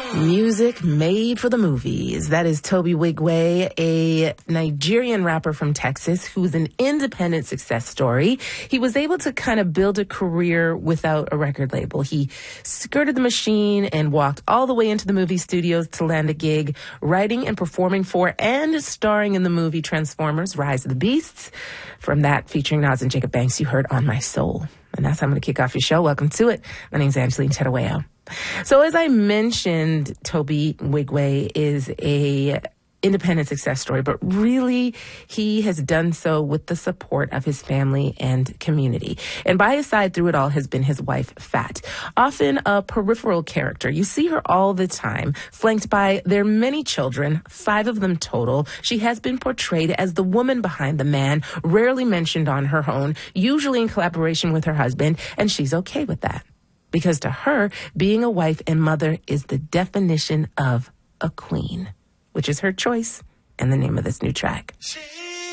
Music made for the movies. That is Toby Wigwe, a Nigerian rapper from Texas who's an independent success story. He was able to kind of build a career without a record label. He skirted the machine and walked all the way into the movie studios to land a gig, writing and performing for and starring in the movie Transformers: Rise of the Beasts. From that, featuring Nas and Jacob Banks, you heard On My Soul. And that's how I'm going to kick off your show. Welcome to it. My name's Angeline Tedaweo. So as I mentioned, Toby Wigwe is a independent success story, but really he has done so with the support of his family and community. And by his side through it all has been his wife, Fat, often a peripheral character. You see her all the time, flanked by their many children, 5 of them total. She has been portrayed as the woman behind the man, rarely mentioned on her own, usually in collaboration with her husband, and she's okay with that. Because to her, being a wife and mother is the definition of a queen, which is her choice and the name of this new track.